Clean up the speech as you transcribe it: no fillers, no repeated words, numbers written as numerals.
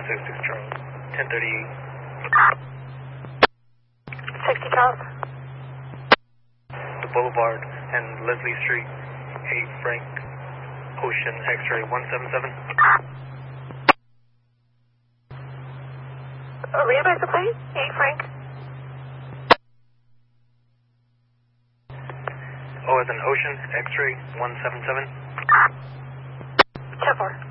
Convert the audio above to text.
66 Charles, 1038. 60 Charles. The Boulevard and Leslie Street, 8 Frank, Ocean X-ray 177. Readvise the plane, 8 Frank. Oh, as an Ocean X-ray 177. 10-4.